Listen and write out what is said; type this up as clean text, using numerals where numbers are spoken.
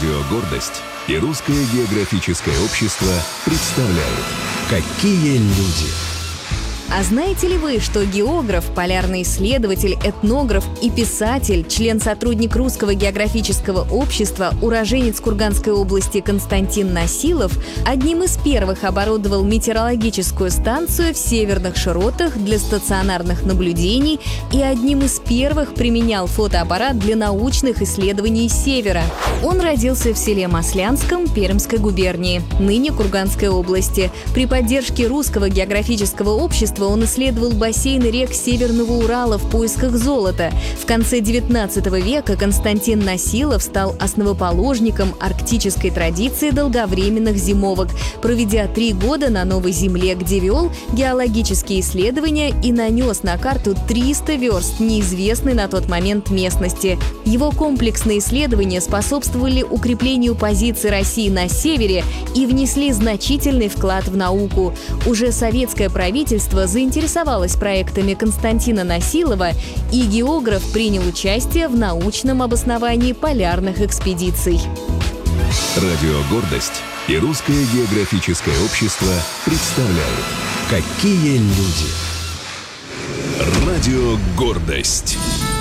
Радио «Гордость» и Русское географическое общество представляют «Какие люди». А знаете ли вы, что географ, полярный исследователь, этнограф и писатель, член-сотрудник Русского географического общества, уроженец Курганской области Константин Насилов одним из первых оборудовал метеорологическую станцию в северных широтах для стационарных наблюдений и одним из первых применял фотоаппарат для научных исследований севера? Он родился в селе Маслянском Пермской губернии, ныне Курганской области. При поддержке Русского географического общества он исследовал бассейны рек Северного Урала в поисках золота. В конце XIX века Константин Насилов стал основоположником арктической традиции долговременных зимовок, проведя 3 года на Новой Земле, где вел геологические исследования и нанес на карту 300 верст неизвестной на тот момент местности. Его комплексные исследования способствовали укреплению позиций России на севере и внесли значительный вклад в науку. Уже советское правительство заинтересовалось проектами Константина Насилова, и географ принял участие в научном обосновании полярных экспедиций. Радио «Гордость» и Русское географическое общество представляют «Какие люди». Радио «Гордость».